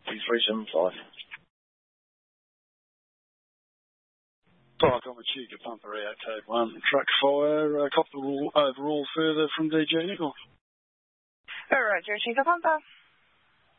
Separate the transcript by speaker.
Speaker 1: 2375.
Speaker 2: Park on the Chica Pumper Code 1. Track fire, copter overall further from DJ Nickel.
Speaker 3: Roger, Chica Pumper.